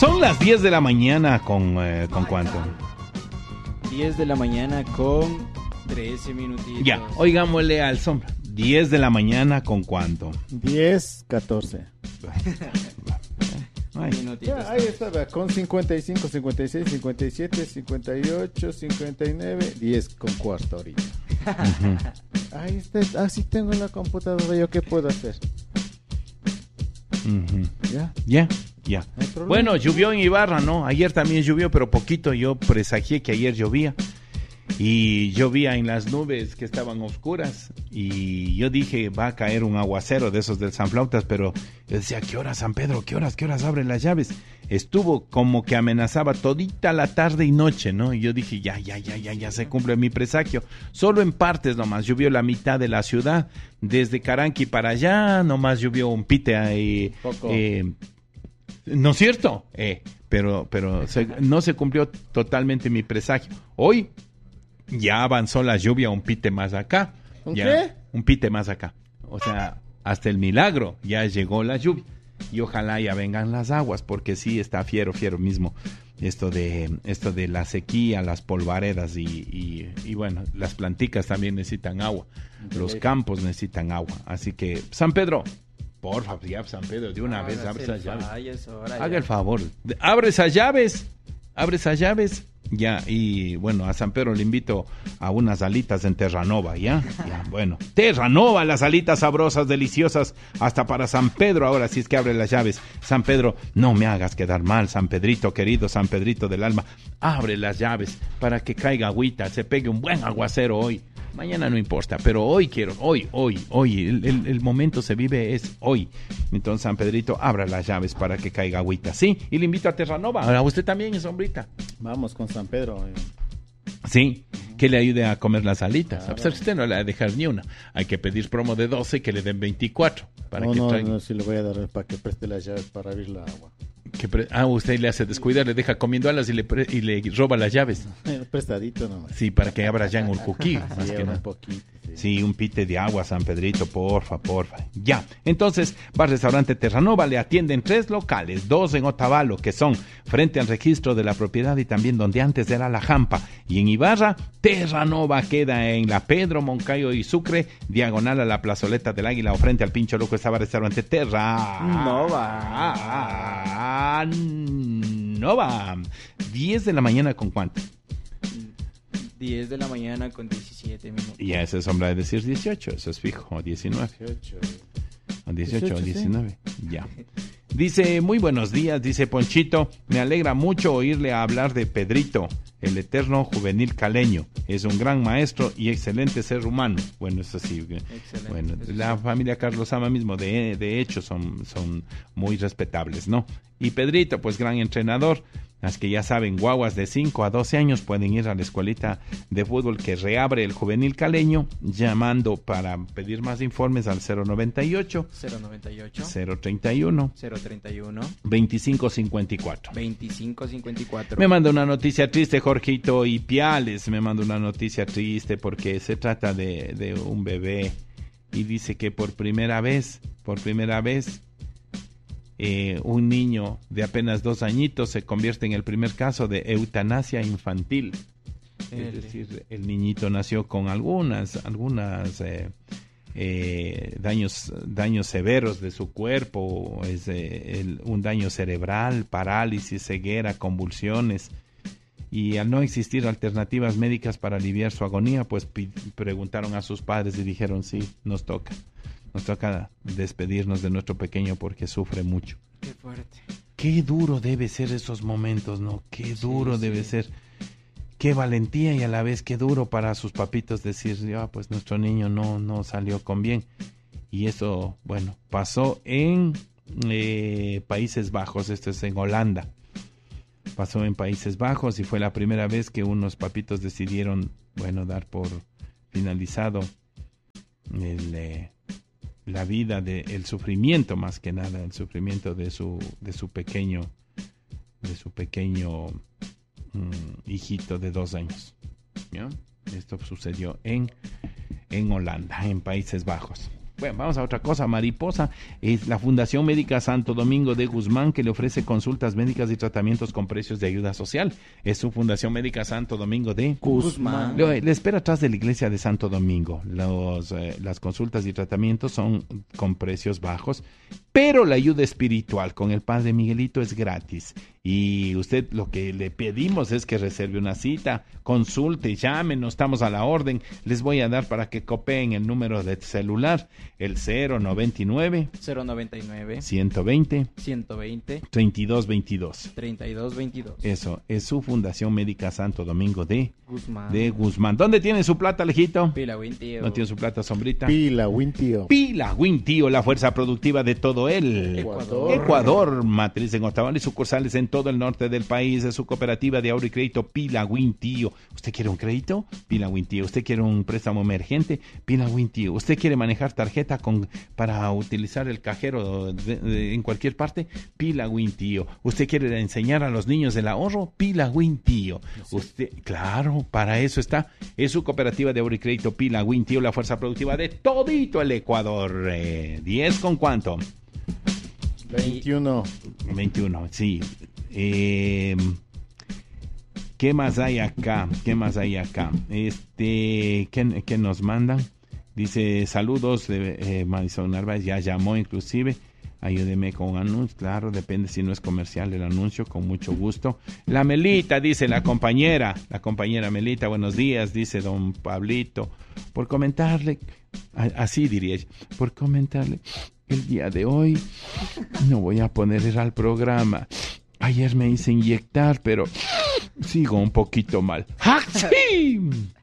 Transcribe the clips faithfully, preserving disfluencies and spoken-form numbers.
Son las diez de la mañana con, eh, ¿con cuánto? diez de la mañana con trece minutitos. Ya, oigámosle al sombra. diez de la mañana con cuánto? diez, catorce. Ay. Ya, ahí está, vea, con cincuenta y cinco, cincuenta y seis, cincuenta y siete, cincuenta y ocho, cincuenta y nueve, diez con cuarto ahorita. Uh-huh. Ahí está, así tengo en la computadora, ¿yo qué puedo hacer? Uh-huh. Ya, ya, ya. No bueno, llovió en Ibarra, ¿no? Ayer también llovió, pero poquito. Yo presagié que ayer llovía. Y llovía en las nubes que estaban oscuras y yo dije va a caer un aguacero de esos del Sanflautas, pero yo decía, ¿qué horas San Pedro? ¿Qué horas? ¿Qué horas abren las llaves? Estuvo como que amenazaba todita la tarde y noche, ¿no? Y yo dije, ya, ya, ya, ya, ya se cumple mi presagio. Solo en partes nomás, llovió la mitad de la ciudad, desde Caranqui para allá, nomás llovió un pite ahí. Eh, ¿No es cierto? Eh, pero pero se, no se cumplió totalmente mi presagio. Hoy ya avanzó la lluvia un pite más acá. ¿Un ya, qué? Un pite más acá. O sea, hasta el milagro ya llegó la lluvia. Y ojalá ya vengan las aguas, porque sí está fiero, fiero mismo esto de esto de la sequía, las polvaredas y, y, y bueno, las planticas también necesitan agua. Los campos necesitan agua. Así que, San Pedro, por favor, ya San Pedro, de una Ahora vez abre esas llaves. Falles, Haga ya. el favor. Abre esas llaves. Abre esas llaves. Ya, y bueno, a San Pedro le invito a unas alitas en Terranova, ¿ya? Ya, bueno, Terranova, las alitas sabrosas, deliciosas, hasta para San Pedro ahora, si es que abre las llaves. San Pedro, no me hagas quedar mal, San Pedrito, querido San Pedrito del alma, abre las llaves para que caiga agüita, se pegue un buen aguacero hoy. Mañana no importa, pero hoy quiero, hoy, hoy, hoy, el, el, el momento se vive es hoy. Entonces, San Pedrito, abra las llaves para que caiga agüita, ¿sí? Y le invito a Terranova, a usted también, sombrita. Vamos con San Pedro. Eh. Sí, que le ayude a comer las alitas. Claro. A pesar que usted no le va a dejar ni una. Hay que pedir promo de doce y que le den veinticuatro. Para no, que no, traiga. no, si le voy a dar para que preste las llaves para abrir la agua. Que pre- ah, usted le hace descuidar, le deja comiendo alas y le, pre- y le roba las llaves. Prestadito nomás. Sí, para que abra ya en Urcuquí. Más sí, que nada. Un poquito, sí. Sí, un pite de agua, San Pedrito, porfa, porfa. Ya. Entonces, Bar Restaurante Terranova le atienden tres locales, dos en Otavalo, que son frente al registro de la propiedad y también donde antes era la Jampa. Y en Ibarra, Terranova queda en la Pedro, Moncayo y Sucre, diagonal a la plazoleta del Águila o frente al Pincho Loco, estaba Restaurante Terranova. Nova. diez de la mañana, ¿con cuánto? diez de la mañana con diecisiete minutos. Y esa es sombra de decir dieciocho, eso es fijo, diecinueve. dieciocho. dieciocho, diecinueve, sí. Ya. Dice, muy buenos días, dice Ponchito, me alegra mucho oírle hablar de Pedrito, el eterno juvenil caleño. Es un gran maestro y excelente ser humano. Bueno, eso sí. Excelente, bueno, eso la sí. Familia Carlos Ama mismo, de, de hecho, son, son muy respetables, ¿no? Y Pedrito, pues gran entrenador. Las que ya saben, guaguas de cinco a doce años pueden ir a la escuelita de fútbol que reabre el juvenil caleño, llamando para pedir más informes al cero noventa y ocho, cero noventa y ocho, cero treinta y uno, cero treinta y uno, veinticinco cincuenta y cuatro. veinticinco cincuenta y cuatro. Me manda una noticia triste, Jorgito Ipiales, me manda una noticia triste porque se trata de, de un bebé y dice que por primera vez, por primera vez, Eh, un niño de apenas dos añitos se convierte en el primer caso de eutanasia infantil. Es decir, el niñito nació con algunas, algunas eh, eh, daños, daños severos de su cuerpo, es eh, el, un daño cerebral, parálisis, ceguera, convulsiones. Y al no existir alternativas médicas para aliviar su agonía, pues pi- preguntaron a sus padres y dijeron, sí, nos toca. Nos toca despedirnos de nuestro pequeño porque sufre mucho. Qué fuerte. Qué duro debe ser esos momentos, ¿no? Qué duro sí, debe sí. ser. Qué valentía y a la vez qué duro para sus papitos decir, ah, pues nuestro niño no, no salió con bien. Y eso, bueno, pasó en eh, Países Bajos, esto es en Holanda. Pasó en Países Bajos y fue la primera vez que unos papitos decidieron, bueno, dar por finalizado el... Eh, la vida de el sufrimiento más que nada el sufrimiento de su de su pequeño de su pequeño um, hijito de dos años, ¿ya? Esto sucedió en en Holanda, en Países Bajos. Bueno, vamos a otra cosa. Mariposa es la Fundación Médica Santo Domingo de Guzmán, que le ofrece consultas médicas y tratamientos con precios de ayuda social. Es su Fundación Médica Santo Domingo de Guzmán. Le, le espera atrás de la iglesia de Santo Domingo. Los, eh, las consultas y tratamientos son con precios bajos, pero la ayuda espiritual con el Padre Miguelito es gratis. Y usted, lo que le pedimos es que reserve una cita, consulte, llame, no estamos a la orden. Les voy a dar para que copien el número de celular, el cero noventa y nueve, cero noventa y nueve, ciento veinte, ciento veinte, treinta y dos veintidós. treinta y dos veintidós. Eso, es su Fundación Médica Santo Domingo de Guzmán. de Guzmán. ¿Dónde tiene su plata, Alejito? Pila, Win, tío. ¿No tiene su plata, Sombrita? Pila, Win, tío. Pila, Win, tío, la fuerza productiva de todo el Ecuador. Ecuador, matriz en Otavalo y sucursales en todo el norte del país. Es su cooperativa de ahorro y crédito Pila, Win, tío. ¿Usted quiere un crédito? Pila, Win, tío. ¿Usted quiere un préstamo emergente? Pila, Win, tío. ¿Usted quiere manejar tarjeta con para utilizar el cajero de, de, en cualquier parte? Pila, Win, tío. ¿Usted quiere enseñar a los niños el ahorro? Pila, Win, tío. Sí. Usted, claro, para eso está. Es su cooperativa de ahorro y crédito Pila, Win, tío, la fuerza productiva de todito el Ecuador. Eh, ¿diez con cuánto? veintiuno. veintiuno, sí. Eh, ¿Qué más hay acá? ¿Qué más hay acá? Este, ¿qué, qué nos mandan? Dice, saludos de eh, Madison Narváez, ya llamó inclusive. Ayúdeme con un anuncio, claro, depende si no es comercial el anuncio, con mucho gusto. La Melita, dice la compañera, la compañera Melita, buenos días, dice don Pablito, por comentarle, así diría ella, por comentarle, el día de hoy no voy a poner ir al programa. Ayer me hice inyectar, pero sigo un poquito mal. ¡Sí!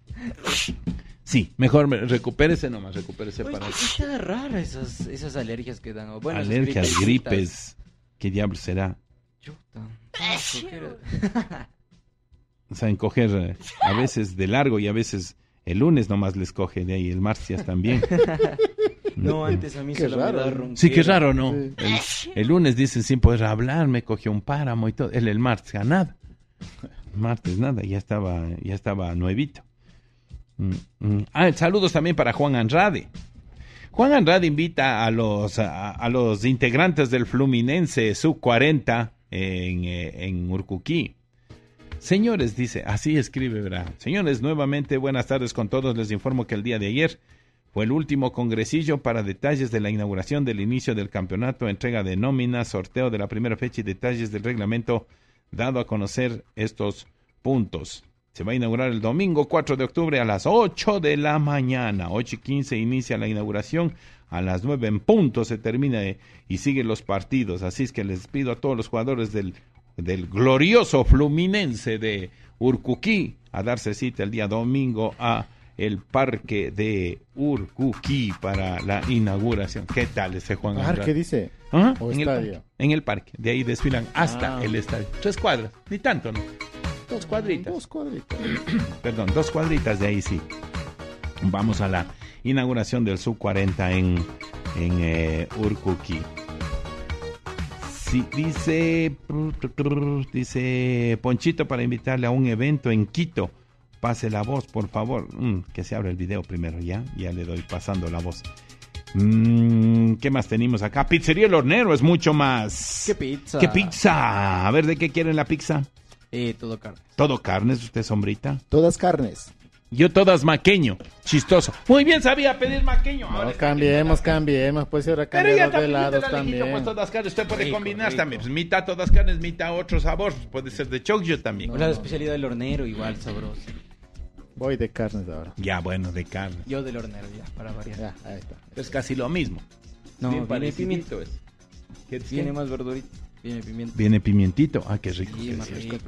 Sí, mejor me, recupérese nomás, recupérese Pues para... está raro esas, esas alergias que dan. o Bueno, esas Alergias, gripecitas. gripes, ¿qué diablos será? Chuta. Ah, ¿por qué era? O sea, encoger eh, a veces de largo y a veces el lunes nomás les coge, de ahí el martes también. No, antes a mí Qué solo me raro. da ronquera. Sí, qué raro, ¿no? Sí. El, el lunes dicen sin poder hablar, me cogió un páramo y todo. El, el martes, a nada. Martes, nada, ya estaba, ya estaba nuevito. Mm, mm. Ah, saludos también para Juan Andrade. Juan Andrade invita a los, a, a los integrantes del Fluminense sub cuarenta en, eh, en Urcuquí. Señores, dice, así escribe, ¿verdad? Señores, nuevamente buenas tardes con todos. Les informo que el día de ayer fue el último congresillo para detalles de la inauguración del inicio del campeonato, entrega de nóminas, sorteo de la primera fecha y detalles del reglamento, dado a conocer estos puntos. Se va a inaugurar el domingo cuatro de octubre a las ocho de la mañana. ocho y quince inicia la inauguración. A las nueve en punto se termina y siguen los partidos. Así es que les pido a todos los jugadores del, del glorioso Fluminense de Urcuquí a darse cita el día domingo a el parque de Urcuquí para la inauguración. ¿Qué tal ese Juan Andrade? ¿Parque dice? Ajá, ¿O en, el, estadio? parque, en el parque. De ahí desfilan hasta Ah. el estadio. Tres cuadras, ni tanto, ¿no? Dos cuadritas. Dos cuadritas. Perdón, dos cuadritas de ahí sí. Vamos a la inauguración del sub cuarenta en, en eh, Urcuquí. Sí, dice, dice Ponchito para invitarle a un evento en Quito. Pase la voz, por favor. Mm, que se abra el video primero, ¿ya? Ya le doy pasando la voz. Mm, ¿qué más tenemos acá? Pizzería El Hornero es mucho más. ¿Qué pizza? ¿Qué pizza? A ver, ¿de qué quieren la pizza? Eh, todo carne. ¿Todo carnes, usted, Sombrita? Todas carnes. Yo todas maqueño. Chistoso. Muy bien sabía pedir maqueño. No, Ahora está cambiemos, aquí. cambiemos. Pues ahora Pero ya cambiamos de también lados de la lejito, también. pues todas carnes. Usted puede Rico, combinar rico. también. Pues, mitad todas carnes, mitad otro sabor. Puede ser de choclo también. O la especialidad del hornero, igual sabroso. Voy de carnes ahora. Ya, bueno, de carne. Yo del hornero, ya, para variar. Ya, ahí está. Es casi lo mismo. No, Bien viene parecidito pimiento. es. ¿Qué Tiene tiene? más verdurita. Viene pimiento. Viene pimientito. Ah, qué rico. Sí, que más es. rico.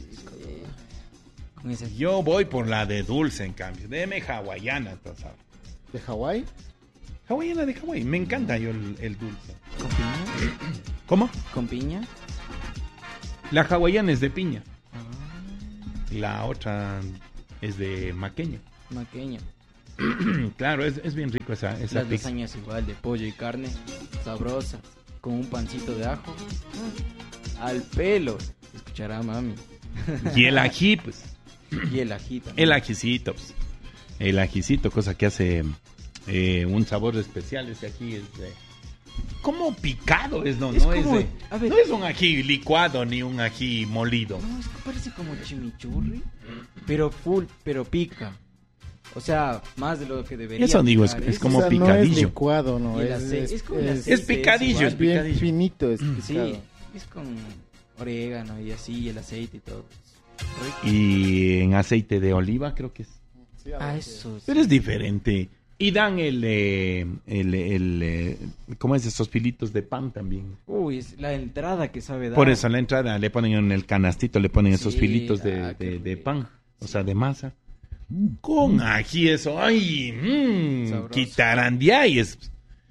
Con ese. Yo voy por la de dulce, en cambio. Deme hawaiana, entonces. ¿De Hawái? Hawaiana de Hawái. Me encanta yo el, el dulce. ¿Con piña? ¿Cómo? ¿Con piña? La hawaiana es de piña. Ah, La otra es de maqueño. maqueña. Claro, es, es bien rico esa, esa Las pizza. lasañas igual, de pollo y carne. Sabrosa. Con un pancito de ajo. Ah, al pelo. Escuchará, mami. Y el ají, pues. Y el ajito. El ajicito, pues. El ajicito, cosa que hace eh, un sabor especial. Ese ají es de... como picado es, no, Es no, como- es de- a ver. no es un ají licuado ni un ají molido. No, es que parece como chimichurri, pero full, pero pica. O sea, más de lo que debería. Eso digo, es- picar. es como O sea, no picadillo. es licuado, no, Y el es, aceite- es, es como el es- aceite, Es picadillo, igual, es bien picadillo. finito, es Sí, picado. es con orégano y así, el aceite y todo. Rico. Y en aceite de oliva creo que es. Sí, a Ah, ver, eso. sí. Pero es diferente. Y dan el, eh, el, el eh, ¿cómo es? Esos filitos de pan también. Uy, es la entrada que sabe dar. Por eso a la entrada le ponen en el canastito, le ponen esos Sí, filitos de, ah, qué de- de rico. pan, o sea, de masa. Con ají eso, ay, mmm, Sabroso. quitarandiayes.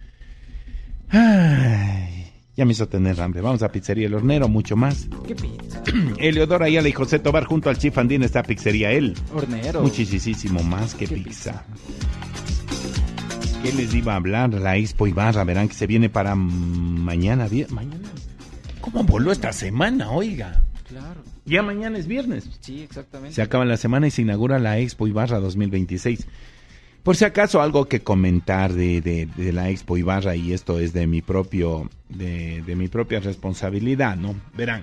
Ay, ya me hizo tener hambre. Vamos a Pizzería El Hornero, mucho más. ¿Qué pizza? Eleodoro Ayala y José Tobar junto al Chief Andín está Pizzería El. Hornero. Muchísimo más que ¿Qué pizza. ¿Qué les iba a hablar? La Expo Ibarra, verán que se viene para mañana. vier- Mañana. ¿Cómo voló esta semana, oiga? Claro. Ya mañana es viernes. Sí, exactamente. Se acaba la semana y se inaugura la Expo Ibarra dos mil veintiséis. Por si acaso algo que comentar de, de, de la Expo Ibarra, y esto es de mi propio, de, de mi propia responsabilidad, ¿no? Verán.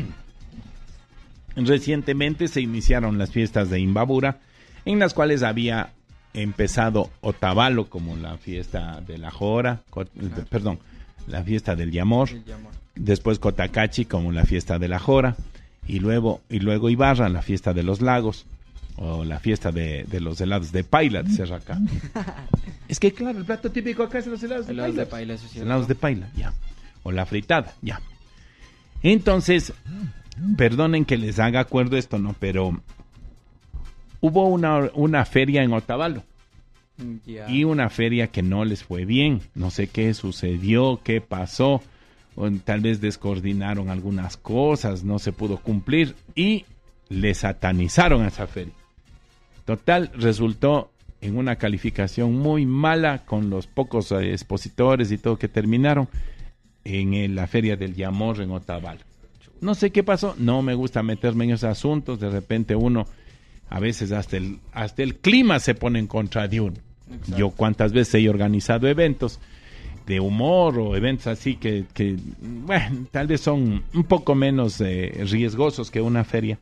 Recientemente se iniciaron las fiestas de Imbabura, en las cuales había empezado Otavalo como la fiesta de la Jora, co- Claro. perdón, la fiesta del Yamor, El llamó. después Cotacachi como la fiesta de la Jora, y luego, y luego Ibarra, la fiesta de los lagos, o la fiesta de, de los helados de Paila, de Serraca. Es que claro, el plato típico acá es los helados de Helados Paila. de paila, eso es cierto. Helados de Paila, ya. O la fritada, ya. Entonces, perdonen que les haga acuerdo esto, ¿no? Pero hubo una, una feria en Otavalo. Ya. Y una feria que no les fue bien. No sé qué sucedió, qué pasó. O tal vez descoordinaron algunas cosas, no se pudo cumplir y le satanizaron a esa feria. Total, resultó en una calificación muy mala con los pocos eh, expositores y todo que terminaron en eh, la feria del Yamor en Otavalo. No sé qué pasó, no me gusta meterme en esos asuntos, de repente uno, a veces hasta el, hasta el clima se pone en contra de uno. Exacto. Yo cuántas veces he organizado eventos de humor o eventos así que, que bueno, tal vez son un poco menos eh, riesgosos que una feria.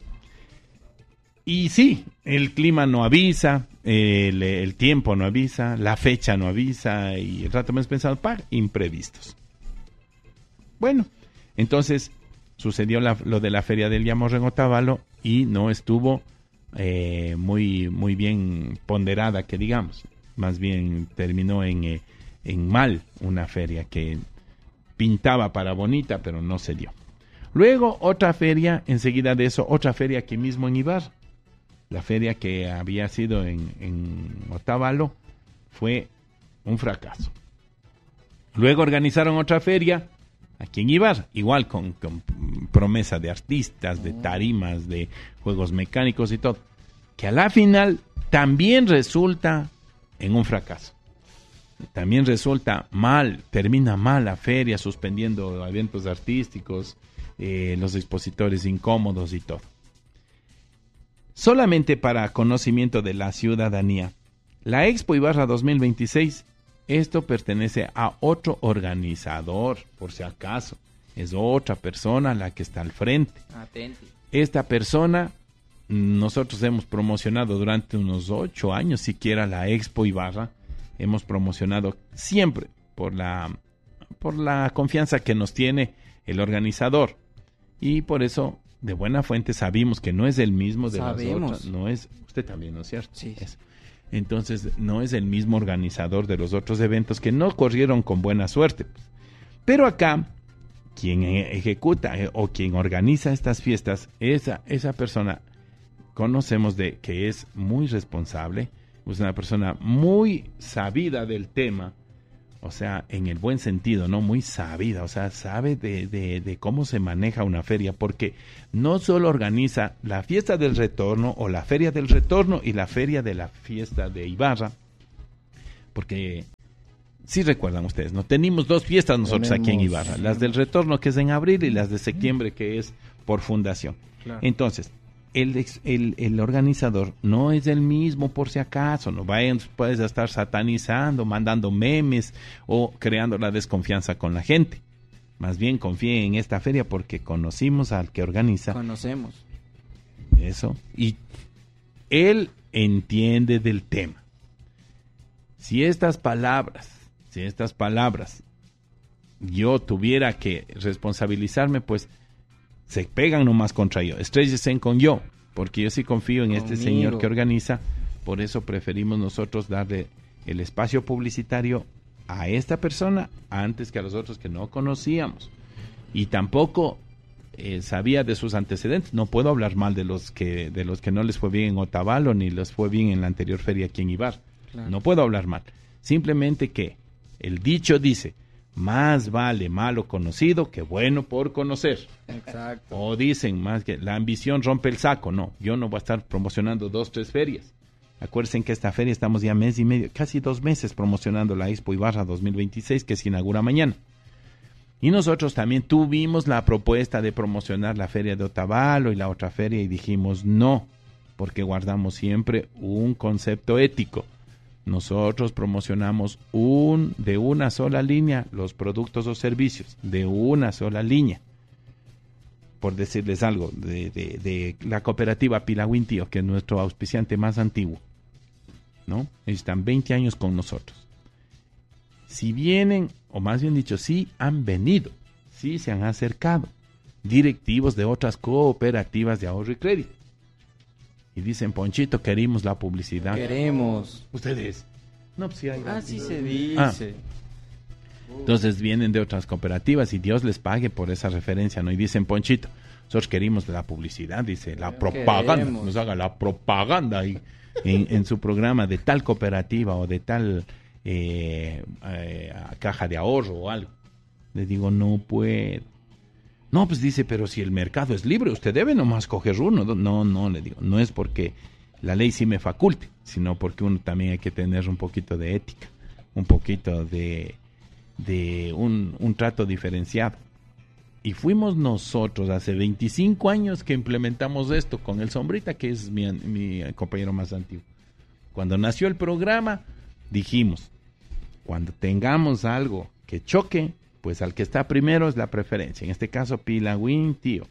Y sí, el clima no avisa, el, el tiempo no avisa, la fecha no avisa y el rato hemos pensado para imprevistos. Bueno, entonces sucedió la- lo de la feria del Yamor en Otavalo y no estuvo eh, muy, muy bien ponderada, que digamos. Más bien terminó en, eh, en mal una feria que pintaba para bonita, pero no se dio. Luego otra feria, enseguida de eso, otra feria aquí mismo en Ibarra. La feria que había sido en, en Otavalo fue un fracaso. Luego organizaron otra feria aquí en Ibarra, igual con, con promesa de artistas, de tarimas, de juegos mecánicos y todo, que a la final también resulta en un fracaso. También resulta mal, termina mal la feria, suspendiendo eventos artísticos, eh, los expositores incómodos y todo. Solamente para conocimiento de la ciudadanía, la Expo Ibarra dos mil veintiséis, esto pertenece a otro organizador, por si acaso. Es otra persona la que está al frente. Atenti. Esta persona, nosotros hemos promocionado durante unos ocho años, siquiera la Expo Ibarra, hemos promocionado siempre por la, por la confianza que nos tiene el organizador. Y por eso, de buena fuente, sabemos que no es el mismo de Sabemos. las otras. No es, usted también, ¿no es cierto? Sí. Eso. Entonces, no es el mismo organizador de los otros eventos que no corrieron con buena suerte. Pues. Pero acá, quien e- ejecuta eh, o quien organiza estas fiestas, esa, esa persona conocemos de que es muy responsable, es una persona muy sabida del tema, o sea, en el buen sentido, ¿no? Muy sabida, o sea, sabe de, de, de cómo se maneja una feria, porque no solo organiza la fiesta del retorno o la feria del retorno y la feria de la fiesta de Ibarra, porque sí recuerdan ustedes, ¿no? Tenemos dos fiestas nosotros aquí en Tenemos, Ibarra, sí. las del retorno que es en abril y las de septiembre que es por fundación. Claro. Entonces, el, el, el organizador no es el mismo, por si acaso, no vayan, puedes estar satanizando, mandando memes o creando la desconfianza con la gente. Más bien confíen en esta feria porque conocimos al que organiza. Conocemos. Eso. Y él entiende del tema. Si estas palabras, si estas palabras yo tuviera que responsabilizarme, pues se pegan nomás contra yo. Estréllense con yo, porque yo sí confío en este Conmigo. señor que organiza. Por eso preferimos nosotros darle el espacio publicitario a esta persona antes que a los otros que no conocíamos. Y tampoco eh, sabía de sus antecedentes. No puedo hablar mal de los que de los que no les fue bien en Otavalo ni les fue bien en la anterior feria aquí en Ibar. Claro. No puedo hablar mal. Simplemente que el dicho dice: más vale malo conocido que bueno por conocer. Exacto. O dicen más que la ambición rompe el saco. No, yo no voy a estar promocionando dos, tres ferias. Acuérdense que esta feria estamos ya mes y medio, casi dos meses promocionando la Expo Ibarra dos mil veintiséis que se inaugura mañana. Y nosotros también tuvimos la propuesta de promocionar la feria de Otavalo y la otra feria y dijimos no, porque guardamos siempre un concepto ético. Nosotros promocionamos un de una sola línea los productos o servicios, de una sola línea. Por decirles algo, de, de, de la cooperativa Pilagüintío, que es nuestro auspiciante más antiguo, ¿no? Ellos están veinte años con nosotros. Si vienen, o más bien dicho, sí han venido, sí se han acercado, directivos de otras cooperativas de ahorro y crédito. Y dicen: Ponchito, queremos la publicidad. Queremos. Ustedes. No, pues sí hay. Así se dice. Ah. Entonces vienen de otras cooperativas y Dios les pague por esa referencia, ¿no? Y dicen: Ponchito, nosotros queremos la publicidad, dice, la propaganda, Queremos. nos haga la propaganda ahí en, en su programa de tal cooperativa o de tal eh, eh, caja de ahorro o algo. Le digo: no puedo. No, pues dice: pero si el mercado es libre, usted debe nomás coger uno. No, no, le digo, no es porque la ley sí me faculte, sino porque uno también hay que tener un poquito de ética, un poquito de, de un, un trato diferenciado. Y fuimos nosotros hace veinticinco años que implementamos esto con el Sombrita, que es mi, mi compañero más antiguo. Cuando nació el programa, dijimos: cuando tengamos algo que choque, pues al que está primero es la preferencia. En este caso, Pilagüintío.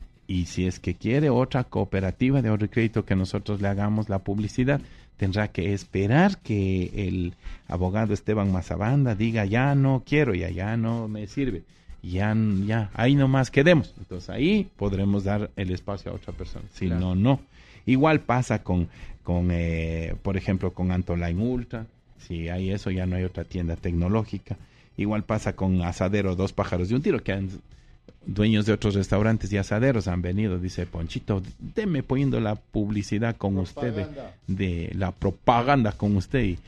Y si es que quiere otra cooperativa de ahorro y crédito que nosotros le hagamos la publicidad, tendrá que esperar que el abogado Esteban Mazabanda diga: ya no quiero, ya, ya no me sirve. Ya, ya, ahí nomás quedemos. Entonces ahí podremos dar el espacio a otra persona. Si Claro. no, no. Igual pasa con, con eh, por ejemplo, con Antoline Ultra. Si hay eso, ya no hay otra tienda tecnológica. Igual pasa con Asadero Dos Pájaros de un Tiro, que han, dueños de otros restaurantes y asaderos han venido. Dice: Ponchito, deme poniendo la publicidad con usted, de, de la propaganda con usted. Y,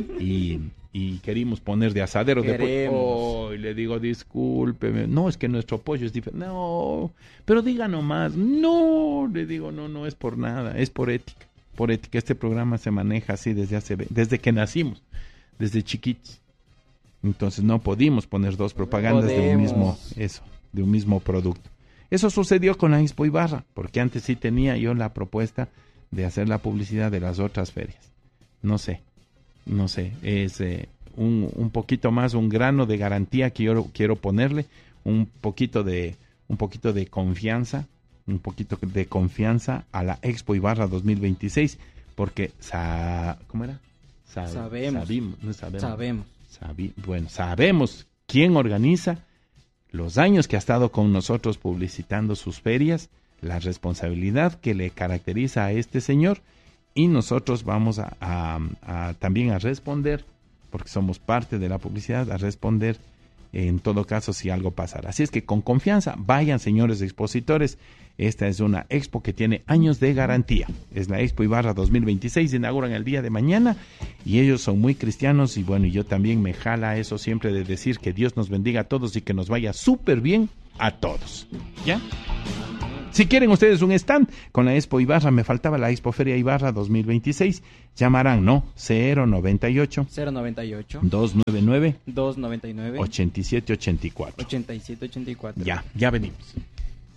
y, y querimos poner de asadero. Después, oh, y le digo: discúlpeme, no, es que nuestro pollo es diferente. No, pero diga nomás. No, le digo, no, no es por nada, es por ética. Por ética, este programa se maneja así desde hace, desde que nacimos, desde chiquitos. Entonces no pudimos poner dos propagandas Podemos. de un mismo, eso, de un mismo producto. Eso sucedió con la Expo Ibarra, porque antes sí tenía yo la propuesta de hacer la publicidad de las otras ferias. No sé, no sé, es eh, un, un poquito más, un grano de garantía que yo quiero ponerle, un poquito de, un poquito de confianza, un poquito de confianza a la Expo Ibarra dos mil veintiséis, porque, sa, ¿cómo era? Sa, Sabemos. Sabimos, no sabemos. Sabemos. Sabi- bueno, sabemos quién organiza, los años que ha estado con nosotros publicitando sus ferias, la responsabilidad que le caracteriza a este señor, y nosotros vamos a, a, a también a responder, porque somos parte de la publicidad, a responder en todo caso si algo pasara. Así es que con confianza, vayan, señores expositores. Esta es una expo que tiene años de garantía. Es la Expo Ibarra dos mil veintiséis, se inauguran el día de mañana y ellos son muy cristianos y bueno, yo también me jala eso siempre de decir que Dios nos bendiga a todos y que nos vaya súper bien a todos. ¿Ya? Si quieren ustedes un stand con la Expo Ibarra, me faltaba la Expo Feria Ibarra dos mil veintiséis, llamarán, ¿no? cero noventa y ocho, cero noventa y ocho, doscientos noventa y nueve, doscientos noventa y nueve, ochenta y siete ochenta y cuatro. ochenta y siete ochenta y cuatro. Ya, ya venimos.